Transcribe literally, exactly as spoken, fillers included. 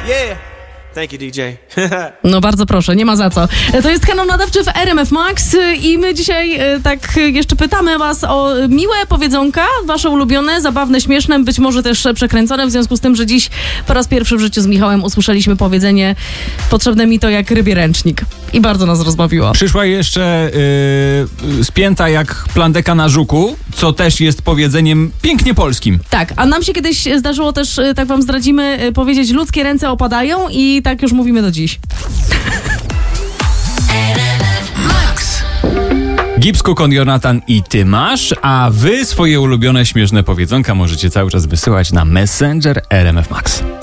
Yeah. Thank you, D J. No bardzo proszę, nie ma za co. To jest kanał nadawczy w R M F Max i my dzisiaj e, tak jeszcze pytamy was o miłe powiedzonka, wasze ulubione, zabawne, śmieszne, być może też przekręcone, w związku z tym, że dziś po raz pierwszy w życiu z Michałem usłyszeliśmy powiedzenie potrzebne mi to jak rybie ręcznik. I bardzo nas rozbawiło. Przyszła jeszcze yy, spięta jak plandeka na żuku, co też jest powiedzeniem pięknie polskim. Tak, a nam się kiedyś zdarzyło też, e, tak wam zdradzimy, e, powiedzieć ludzkie ręce opadają i tak już mówimy do dziś. Gibbs, Kukon, Jonathan i ty masz, a wy swoje ulubione śmieszne powiedzonka możecie cały czas wysyłać na Messenger R M F Max.